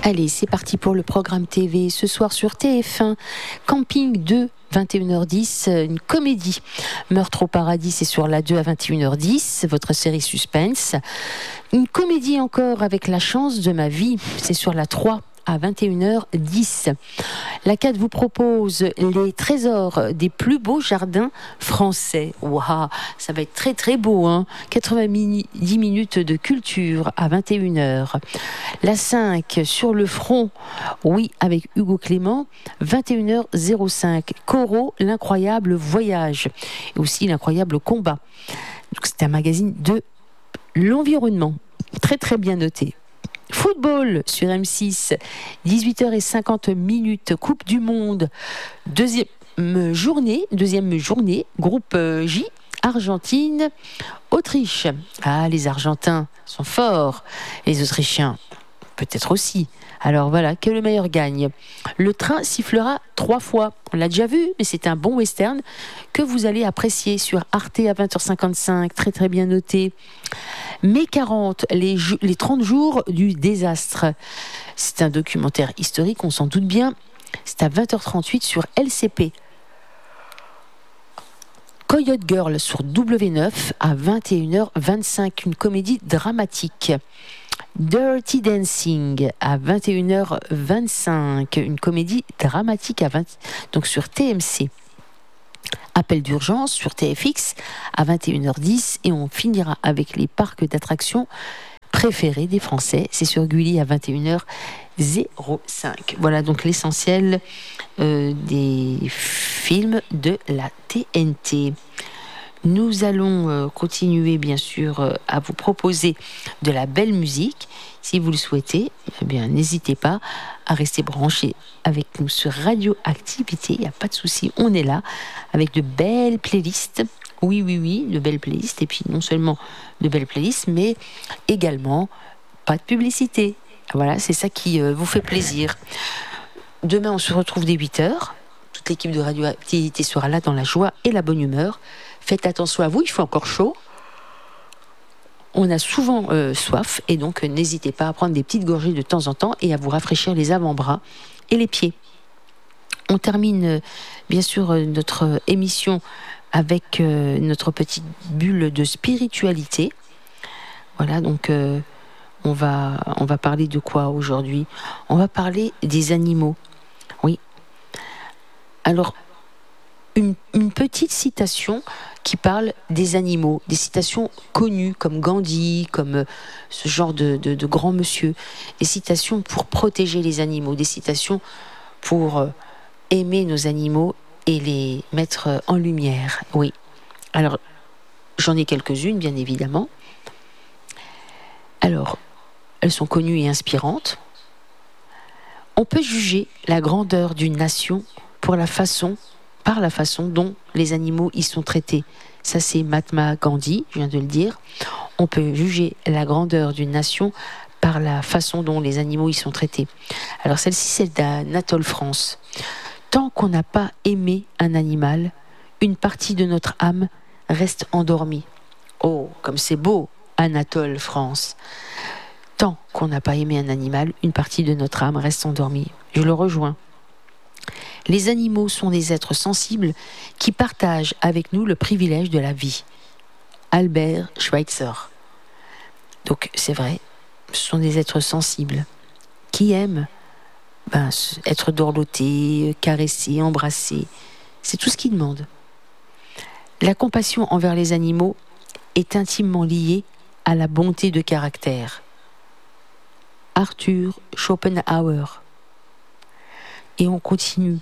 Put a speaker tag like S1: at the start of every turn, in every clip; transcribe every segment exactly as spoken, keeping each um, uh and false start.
S1: Allez, c'est parti pour le programme T V. Ce soir sur T F un, Camping deux, vingt et une heures dix, une comédie. Meurtre au paradis, c'est sur la deux à vingt et une heures dix, votre série suspense. Une comédie encore avec La chance de ma vie, c'est sur la trois à vingt et une heures dix. La quatre vous propose les trésors des plus beaux jardins français. Waouh, ça va être très très beau, hein. quatre-vingt-dix minutes de culture à vingt et une heures. La cinq, Sur le front, oui, avec Hugo Clément, vingt et une heures cinq. Corot, l'incroyable voyage et aussi l'incroyable combat. Donc, c'est un magazine de l'environnement, très très bien noté. Football sur M six, dix-huit heures cinquante minutes, Coupe du Monde, deuxième journée, deuxième journée, groupe J, Argentine, Autriche. Ah, les Argentins sont forts, les Autrichiens peut-être aussi. Alors voilà, que le meilleur gagne. Le train sifflera trois fois. On l'a déjà vu, mais c'est un bon western que vous allez apprécier sur Arte à vingt heures cinquante-cinq, très très bien noté. Mai quarante, les, les trente jours du désastre. C'est un documentaire historique, on s'en doute bien. C'est à vingt heures trente-huit sur L C P. Coyote Girl sur W neuf à vingt et une heures vingt-cinq, une comédie dramatique. Dirty Dancing à vingt et une heures vingt-cinq, une comédie dramatique à vingt, donc sur T M C. Appel d'urgence sur T F X à vingt et une heures dix et on finira avec les parcs d'attractions préférés des Français. C'est sur Gulli à vingt et une heures cinq. Voilà donc l'essentiel euh, des films de la T N T. Nous allons euh, continuer bien sûr euh, à vous proposer de la belle musique. Si vous le souhaitez, eh bien n'hésitez pas à rester branchés avec nous sur Radioactivité. Il n'y a pas de souci, on est là avec de belles playlists. Oui, oui, oui, de belles playlists. Et puis non seulement de belles playlists, mais également pas de publicité. Voilà, c'est ça qui euh, vous fait plaisir. Demain, on se retrouve dès huit heures. Toute l'équipe de Radioactivité sera là dans la joie et la bonne humeur. Faites attention à vous, il fait encore chaud. On a souvent euh, soif et donc euh, n'hésitez pas à prendre des petites gorgées de temps en temps et à vous rafraîchir les avant-bras et les pieds. On termine euh, bien sûr euh, notre euh, émission avec euh, notre petite bulle de spiritualité. Voilà, donc euh, on va, on va parler de quoi aujourd'hui ? On va parler des animaux. Oui. Alors, Une, une petite citation qui parle des animaux, des citations connues comme Gandhi, comme euh, ce genre de, de, de grands monsieur, des citations pour protéger les animaux, des citations pour euh, aimer nos animaux et les mettre euh, en lumière. Oui. Alors, j'en ai quelques-unes, bien évidemment. Alors, elles sont connues et inspirantes. On peut juger la grandeur d'une nation pour la façon par la façon dont les animaux y sont traités. Ça, c'est Mahatma Gandhi, je viens de le dire. On peut juger la grandeur d'une nation par la façon dont les animaux y sont traités. Alors, celle-ci, c'est d'Anatole France. Tant qu'on n'a pas aimé un animal, une partie de notre âme reste endormie. Oh, comme c'est beau, Anatole France. Tant qu'on n'a pas aimé un animal, une partie de notre âme reste endormie. Je le rejoins. Les animaux sont des êtres sensibles qui partagent avec nous le privilège de la vie. Albert Schweitzer. Donc c'est vrai, ce sont des êtres sensibles qui aiment ben, être dorlotés, caressés, embrassés. C'est tout ce qu'ils demandent. La compassion envers les animaux est intimement liée à la bonté de caractère. Arthur Schopenhauer. Et on continue.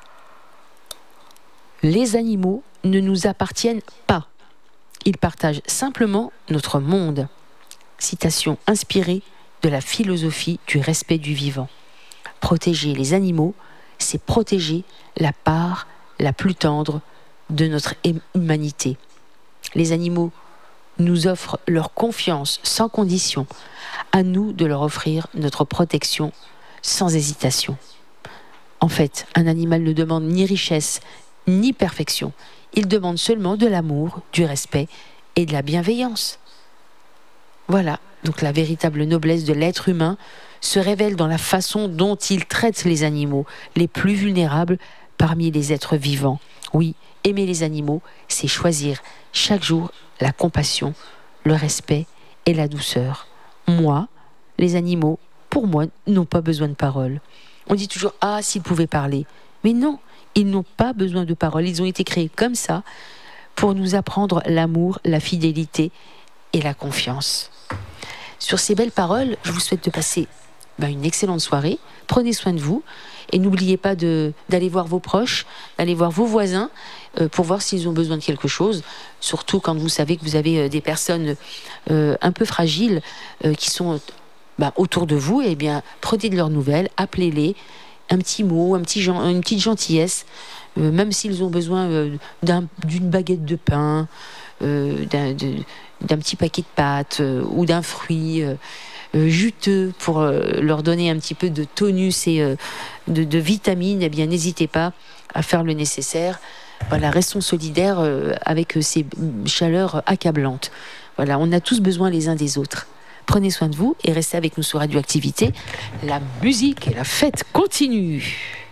S1: Les animaux ne nous appartiennent pas. Ils partagent simplement notre monde. Citation inspirée de la philosophie du respect du vivant. Protéger les animaux, c'est protéger la part la plus tendre de notre humanité. Les animaux nous offrent leur confiance sans condition. À nous de leur offrir notre protection sans hésitation. En fait, un animal ne demande ni richesse, ni perfection. Il demande seulement de l'amour, du respect et de la bienveillance. Voilà, donc la véritable noblesse de l'être humain se révèle dans la façon dont il traite les animaux, les plus vulnérables parmi les êtres vivants. Oui, aimer les animaux, c'est choisir chaque jour la compassion, le respect et la douceur. Moi, les animaux, pour moi, n'ont pas besoin de paroles. On dit toujours « Ah, s'ils pouvaient parler ». Mais non, ils n'ont pas besoin de paroles. Ils ont été créés comme ça pour nous apprendre l'amour, la fidélité et la confiance. Sur ces belles paroles, je vous souhaite de passer ben, une excellente soirée. Prenez soin de vous et n'oubliez pas de, d'aller voir vos proches, d'aller voir vos voisins euh, pour voir s'ils ont besoin de quelque chose. Surtout quand vous savez que vous avez euh, des personnes euh, un peu fragiles euh, qui sont ben, autour de vous. Eh bien, prenez de leurs nouvelles, appelez-les, un petit mot, un petit gen- une petite gentillesse, euh, même s'ils ont besoin euh, d'un, d'une baguette de pain, euh, d'un, de, d'un petit paquet de pâtes euh, ou d'un fruit euh, euh, juteux pour euh, leur donner un petit peu de tonus et euh, de, de vitamines, eh bien n'hésitez pas à faire le nécessaire. Voilà, restons solidaires euh, avec ces chaleurs accablantes. Voilà, on a tous besoin les uns des autres. Prenez soin de vous et restez avec nous sur Radioactivité. La musique et la fête continuent.